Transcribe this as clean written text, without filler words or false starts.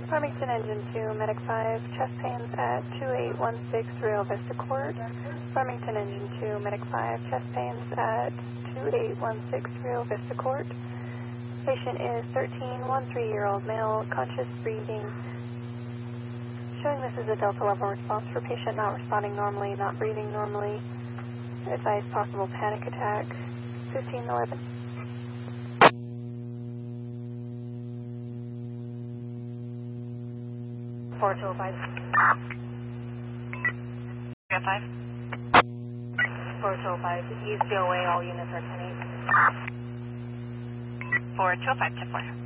Farmington Engine 2, Medic 5, chest pains at 2816 Rio Vista Court. Farmington Engine 2, Medic 5, chest pains at 2816 Rio Vista Court. Patient is 13-year-old male, conscious breathing. Showing this is a Delta level response for patient not responding normally, not breathing normally. Advise possible panic attack. 1511. 4205. 5. 4205. Use DOA, all units are 10-8. 4205, 10-4.